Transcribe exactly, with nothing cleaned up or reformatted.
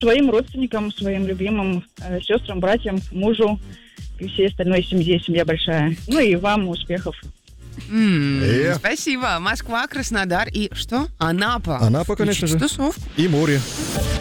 своим родственникам, своим любимым, э, сестрам, братьям, мужу и всей остальной семье. Семья большая. Ну и вам успехов. М, Э. Спасибо. Москва, Краснодар и что? Анапа. Анапа, конечно Включите же. тусовку. И море.